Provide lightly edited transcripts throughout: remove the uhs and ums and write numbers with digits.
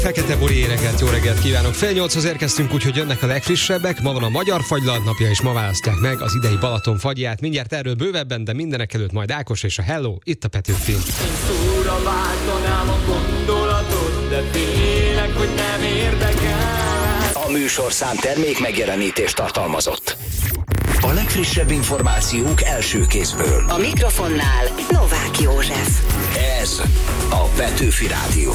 Fekete Bori reggelt, jó reggelt kívánok! Fél 8-hoz érkeztünk, úgyhogy jönnek a legfrissebbek. Ma van a Magyar Fagylalt napja, és ma választják meg az idei Balaton fagyját. Mindjárt erről bővebben, de mindenek előtt majd Ákos és a Hello, itt a Petőfin. Szóra váltanám a gondolatot, de félek, hogy nem érdekel. A műsorszám termék megjelenítést tartalmazott. A legfrissebb információk első kézből. A mikrofonnál Novák József. Ez a Petőfi Rádió.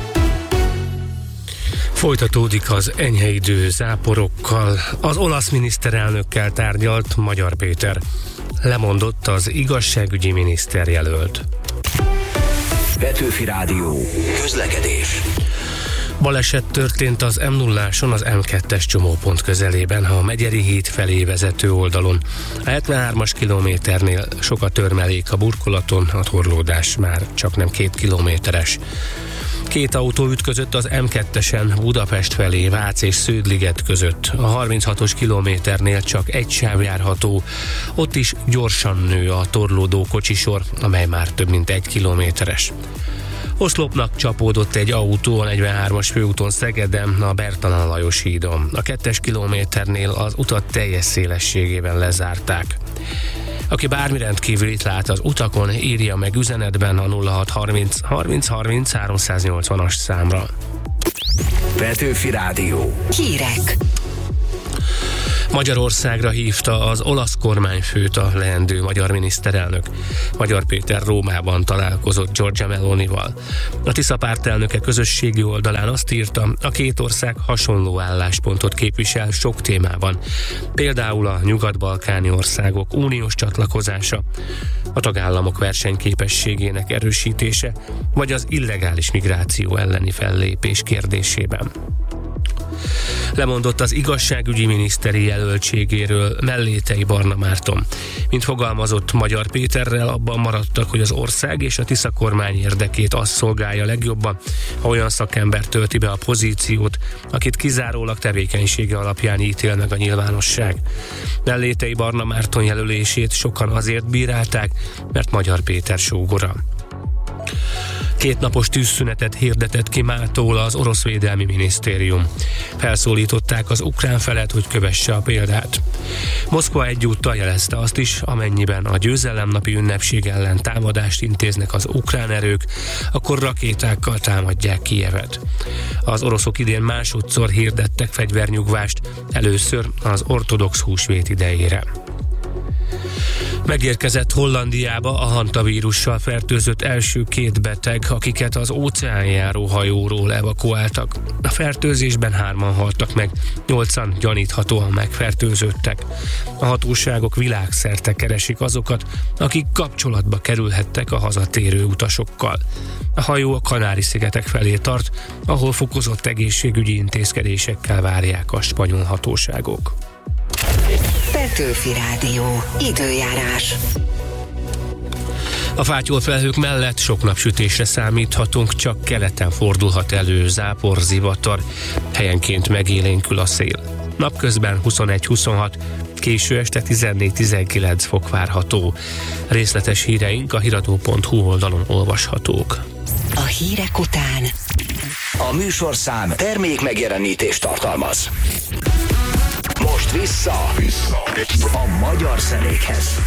Folytatódik az enyhe idő záporokkal. Az olasz miniszterelnökkel tárgyalt Magyar Péter. Lemondott az igazságügyi miniszterjelölt. Petőfi Rádió. Közlekedés. Baleset történt az M0-áson az M2-es csomópont közelében, a Megyeri híd felé vezető oldalon. A 73-as kilométernél sok a törmelék a burkolaton, a torlódás már csak nem 2 kilométeres. Két autó ütközött az M2-esen Budapest felé, Vác és Sződliget között. A 36-os kilométernél csak egy sáv járható. Ott is gyorsan nő a torlódó kocsisor, amely már több mint 1 kilométeres. Oszlopnak csapódott egy autó a 43-as főúton Szegeden, a Bertalan Lajos hídon. A 2-es kilométernél az utat teljes szélességében lezárták. Aki bármi rendkívülit lát az utakon, írja meg üzenetben a 0630 30 30 380-as számra. Petőfi Rádió. Hírek. Magyarországra hívta az olasz kormányfőt a leendő magyar miniszterelnök. Magyar Péter Rómában találkozott Giorgia Melonival. A Tisza pártelnöke közösségi oldalán azt írta, a két ország hasonló álláspontot képvisel sok témában. Például a nyugat-balkáni országok uniós csatlakozása, a tagállamok versenyképességének erősítése, vagy az illegális migráció elleni fellépés kérdésében. Lemondott az igazságügyi miniszteri jelöltségéről Mellétei Barna Márton. Mint fogalmazott Magyar Péterrel, abban maradtak, hogy az ország és a Tisza kormány érdekét az szolgálja legjobban, ha olyan szakember tölti be a pozíciót, akit kizárólag tevékenysége alapján ítél meg a nyilvánosság. Mellétei Barna Márton jelölését sokan azért bírálták, mert Magyar Péter sógora. 2 napos tűzszünetet hirdetett ki mától az orosz védelmi minisztérium. Felszólították az ukrán felet, hogy kövesse a példát. Moszkva egyúttal jelezte azt is, amennyiben a győzelemnapi ünnepség ellen támadást intéznek az ukrán erők, akkor rakétákkal támadják Kijevet. Az oroszok idén másodszor hirdettek fegyvernyugvást, először az ortodox húsvét idejére. Megérkezett Hollandiába a hantavírussal fertőzött első 2 beteg, akiket az óceánjáró hajóról evakuáltak. A fertőzésben 3-an haltak meg, 8-an gyaníthatóan megfertőződtek. A hatóságok világszerte keresik azokat, akik kapcsolatba kerülhettek a hazatérő utasokkal. A hajó a Kanári-szigetek felé tart, ahol fokozott egészségügyi intézkedésekkel várják a spanyol hatóságok. Petőfi Rádió. Időjárás. A fátyolt felhők mellett sok napsütésre számíthatunk, csak keleten fordulhat elő zápor, zivatar, helyenként megélénkül a szél. Napközben 21-26, késő este 14-19 fok várható. Részletes híreink a hiradó.hu oldalon olvashatók. A hírek után A műsorszám termék megjelenítést tartalmaz. Most vissza a magyar zenékhez.